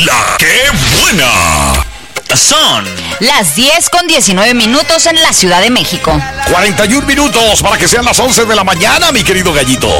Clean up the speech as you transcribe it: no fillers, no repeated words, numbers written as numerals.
La ¡Qué buena! Son las 10:19 en la Ciudad de México. 41 minutos para que sean las 11 de la mañana, mi querido gallito.